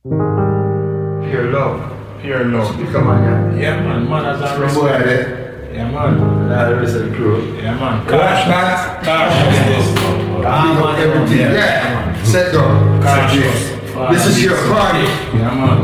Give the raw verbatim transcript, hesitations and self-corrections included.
Pure love. Pure love. You come on, yeah. Yeah, man. Manners and From boy respect. there. Yeah, man. Now the rest of the crew. Yeah, man. Watch Cash. that. Cash is this. Big Ah, up man, everything. yeah. Yeah. Set down. Cash. This is your party. Yeah, man.